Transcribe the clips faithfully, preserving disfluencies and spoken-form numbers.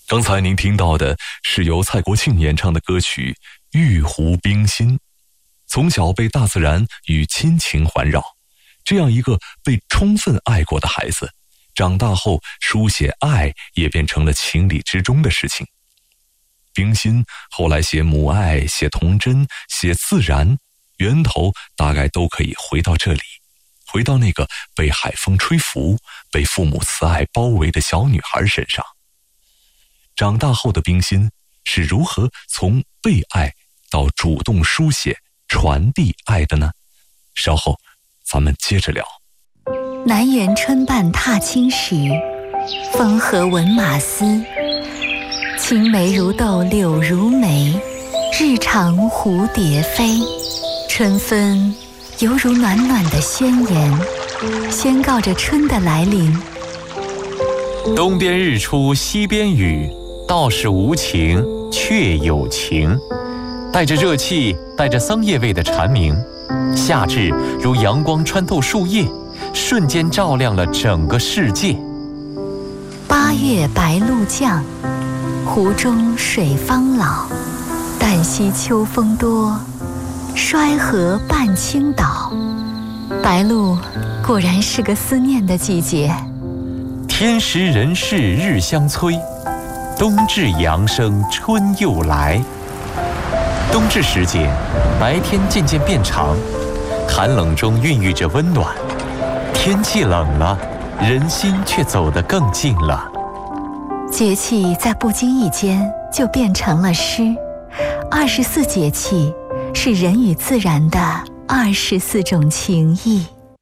刚才您听到的是由蔡国庆演唱的歌曲《玉壶冰心》。从小被大自然与亲情环绕，这样一个被充分爱过的孩子，长大后书写爱也变成了情理之中的事情。冰心后来写母爱、写童真、写自然，源头大概都可以回到这里，回到那个被海风吹拂、被父母慈爱包围的小女孩身上。长大后的冰心是如何从被爱到主动书写、传递爱的呢？稍后咱们接着聊。 南园春半踏青时，风和闻马嘶。青梅如豆柳如眉，日长蝴蝶飞。春分犹如暖暖的宣言，宣告着春的来临。 东边日出西边雨，道是无晴却有晴。带着热气，带着桑叶味的蝉鸣，夏至如阳光穿透树叶，瞬间照亮了整个世界。 八月白露降，湖中水方老。旦夕秋风多，衰河半倾倒。白露果然是个思念的季节。 天时人事日相催，冬至阳生春又来。冬至时节，白天渐渐变长，寒冷中孕育着温暖。天气冷了，人心却走得更近了。 节气在不经意间就变成了诗。二十四节气是人与自然的二十四种情谊。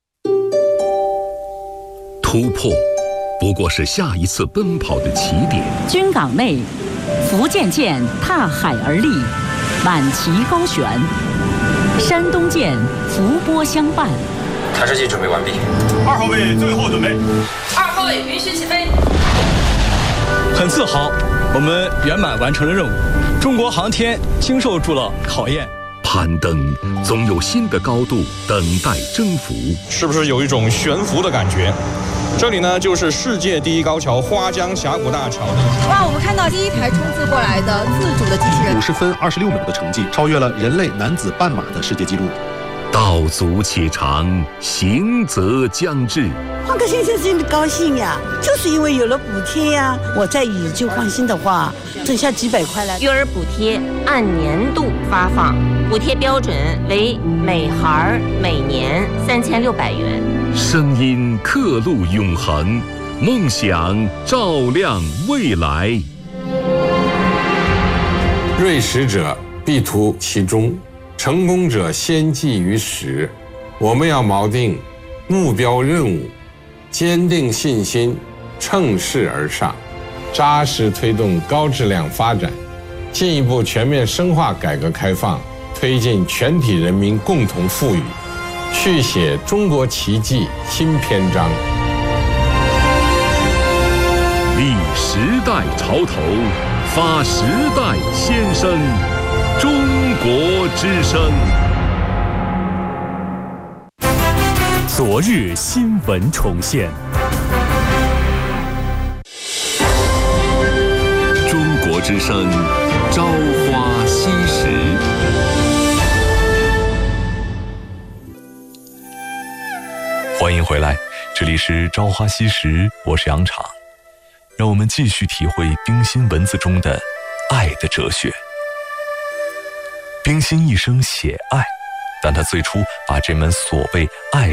突破不过是下一次奔跑的起点。 军港内，福建舰踏海而立，满旗高悬；山东舰伏波相伴。 弹射器准备完毕。 二号位最后准备。 二号位允许起飞。 很自豪，我们圆满完成了任务。中国航天经受住了考验。 攀登总有新的高度等待征服。 是不是有一种悬浮的感觉？这里呢，就是世界第一高桥花江峡谷大桥的。 哇，我们看到第一台冲刺过来的自主的机器人， 五十分二十六秒的成绩，超越了人类男子半马的世界纪录。 道阻且长，行则将至。 换个先生真的高兴呀，就是因为有了补贴呀。我再以旧换新的话，剩下几百块了。 育儿补贴按年度发放，补贴标准为每孩每年三千六百元。 声音刻录永恒，梦想照亮未来。 锐实者必图其中，成功者先记于始。我们要锚定目标任务，坚定信心，乘势而上，扎实推动高质量发展，进一步全面深化改革开放，推进全体人民共同富裕，续写中国奇迹新篇章。 立时代潮头，发时代先声，中国之声。 昨日新闻重现。 中国之声，朝花夕拾。 欢迎回来，这里是朝花夕拾，我是杨昶。让我们继续体会冰心文字中的爱的哲学。冰心一生写爱，但他最初把这门所谓爱